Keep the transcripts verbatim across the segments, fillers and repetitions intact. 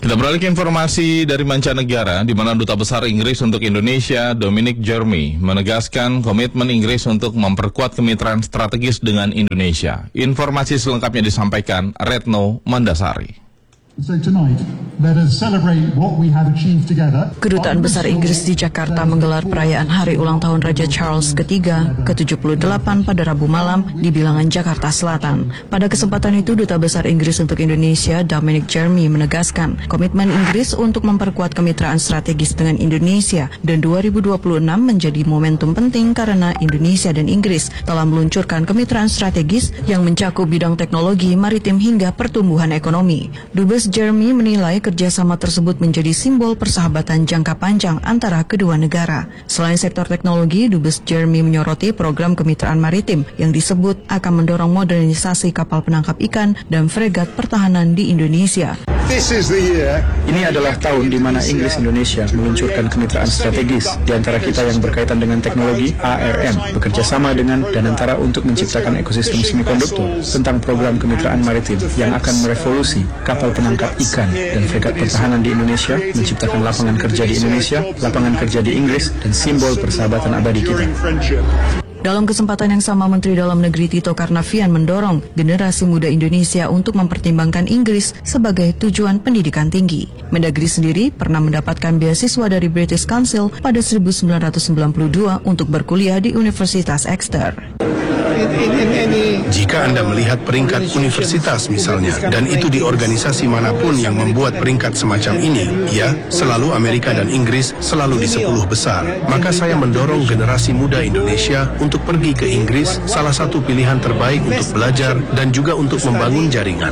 Kita beralih ke informasi dari mancanegara, di mana Duta Besar Inggris untuk Indonesia, Dominic Jeremy, menegaskan komitmen Inggris untuk memperkuat kemitraan strategis dengan Indonesia. Informasi selengkapnya disampaikan Retno Mandasari. So tonight, let us celebrate what we have achieved together. Kedutaan Besar Inggris di Jakarta menggelar perayaan Hari Ulang Tahun Raja Charles ketiga ke tujuh puluh delapan pada Rabu malam di Bilangan, Jakarta Selatan. Pada kesempatan itu, Duta Besar Inggris untuk Indonesia, Dominic Jeremy, menegaskan komitmen Inggris untuk memperkuat kemitraan strategis dengan Indonesia, dan dua ribu dua puluh enam menjadi momentum penting karena Indonesia dan Inggris telah meluncurkan kemitraan strategis yang mencakup bidang teknologi, maritim hingga pertumbuhan ekonomi. Dubes Jeremy menilai kerjasama tersebut menjadi simbol persahabatan jangka panjang antara kedua negara. Selain sektor teknologi, Dubes Jeremy menyoroti program kemitraan maritim yang disebut akan mendorong modernisasi kapal penangkap ikan dan fregat pertahanan di Indonesia. Ini adalah tahun di mana Inggris Indonesia meluncurkan kemitraan strategis di antara kita yang berkaitan dengan teknologi A R M, bekerja sama dengan Danantara untuk menciptakan ekosistem semikonduktor, tentang program kemitraan maritim yang akan merevolusi kapal penangkap ikan dan fregat pertahanan di Indonesia, menciptakan lapangan kerja di Indonesia, lapangan kerja di Inggris, dan simbol persahabatan abadi kita. Dalam kesempatan yang sama, Menteri Dalam Negeri Tito Karnavian mendorong generasi muda Indonesia untuk mempertimbangkan Inggris sebagai tujuan pendidikan tinggi. Mendagri sendiri pernah mendapatkan beasiswa dari British Council pada seribu sembilan ratus sembilan puluh dua untuk berkuliah di Universitas Exeter. Jika Anda melihat peringkat universitas misalnya, dan itu di organisasi manapun yang membuat peringkat semacam ini, ya, selalu Amerika dan Inggris selalu di sepuluh besar. Maka saya mendorong generasi muda Indonesia untuk pergi ke Inggris, salah satu pilihan terbaik untuk belajar dan juga untuk membangun jaringan.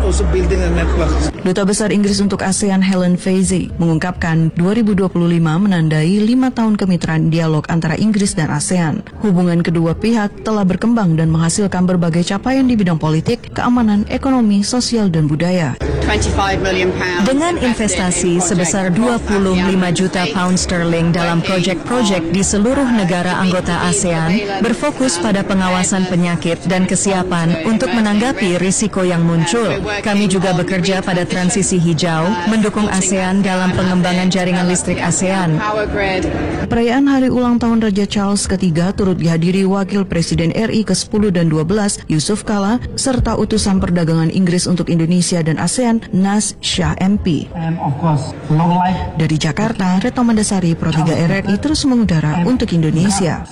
Duta Besar Inggris untuk ASEAN Helen Fazy mengungkapkan dua ribu dua puluh lima menandai lima tahun kemitraan dialog antara Inggris dan ASEAN. Hubungan kedua pihak telah berkembang dan menghasilkan berbagai capaian di bidang politik, keamanan, ekonomi, sosial, dan budaya. Dengan investasi sebesar dua puluh lima juta pound sterling dalam proyek-proyek di seluruh negara anggota ASEAN, berfokus pada pengawasan penyakit dan kesiapan untuk menanggapi risiko yang muncul. Kami juga bekerja pada transisi hijau, mendukung ASEAN dalam pengembangan jaringan listrik ASEAN. Perayaan Hari Ulang Tahun Raja Charles ketiga turut dihadiri Wakil Presiden R I ke sepuluh dan dua belas, Yusuf Kala, serta Utusan Perdagangan Inggris untuk Indonesia dan ASEAN, Nas Shah M P. Dari Jakarta, Retno Mandasari, Pro tiga R R I terus mengudara untuk Indonesia.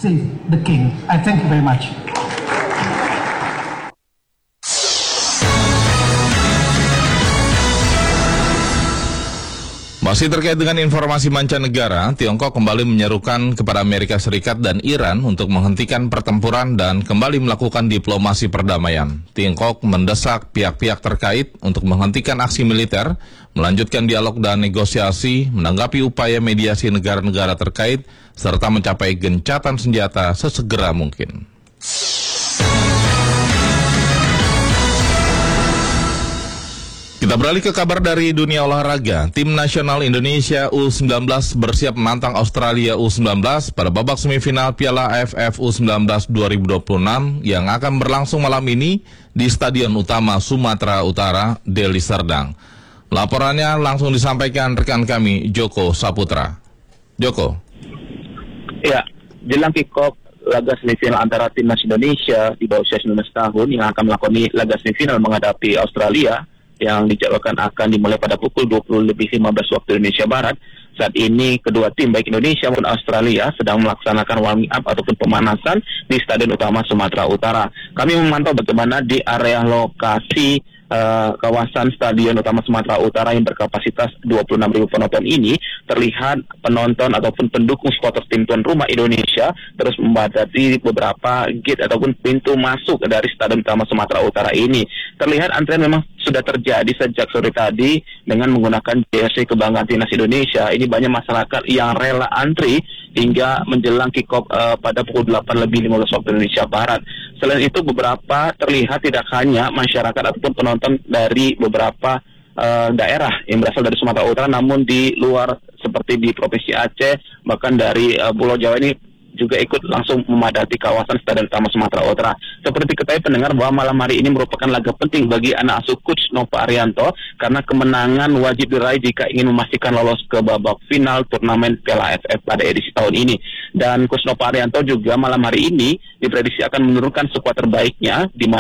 Masih terkait dengan informasi mancanegara, Tiongkok kembali menyerukan kepada Amerika Serikat dan Iran untuk menghentikan pertempuran dan kembali melakukan diplomasi perdamaian. Tiongkok mendesak pihak-pihak terkait untuk menghentikan aksi militer, melanjutkan dialog dan negosiasi, menanggapi upaya mediasi negara-negara terkait, serta mencapai gencatan senjata sesegera mungkin. Kita beralih ke kabar dari dunia olahraga. Tim nasional Indonesia U sembilan belas bersiap menantang Australia U sembilan belas pada babak semifinal Piala A F F U sembilan belas dua ribu dua puluh enam yang akan berlangsung malam ini di Stadion Utama Sumatera Utara, Deli Serdang. Laporannya langsung disampaikan rekan kami, Joko Saputra. Joko. Ya, jelang kick-off laga semifinal antara timnas Indonesia di bawah usia sembilan belas tahun yang akan melakoni laga semifinal menghadapi Australia, yang dijadwalkan akan dimulai pada pukul dua puluh lebih lima belas waktu Indonesia Barat. Saat ini kedua tim baik Indonesia maupun Australia sedang melaksanakan warming up ataupun pemanasan di Stadion Utama Sumatera Utara. Kami memantau bagaimana di area lokasi uh, kawasan Stadion Utama Sumatera Utara yang berkapasitas dua puluh enam ribu penonton ini, terlihat penonton ataupun pendukung supporter tim tuan rumah Indonesia terus membadati beberapa gate ataupun pintu masuk dari Stadion Utama Sumatera Utara ini. Terlihat antrian memang sudah terjadi sejak sore tadi dengan menggunakan jersey kebanggaan timnas Indonesia. Ini banyak masyarakat yang rela antri hingga menjelang kick-off uh, pada pukul delapan lebih lima belas waktu Indonesia Barat. Selain itu, beberapa terlihat tidak hanya masyarakat ataupun penonton dari beberapa uh, daerah yang berasal dari Sumatera Utara, namun di luar seperti di Provinsi Aceh, bahkan dari uh, Pulau Jawa ini juga ikut langsung memadati kawasan Stadion Utama Sumatera Utara. Seperti diketahui pendengar bahwa malam hari ini merupakan laga penting bagi anak asuh Coach Nova Arianto karena kemenangan wajib diraih jika ingin memastikan lolos ke babak final turnamen Piala A F F pada edisi tahun ini. Dan Coach Nova Arianto juga malam hari ini diprediksi akan menurunkan skuad terbaiknya di mana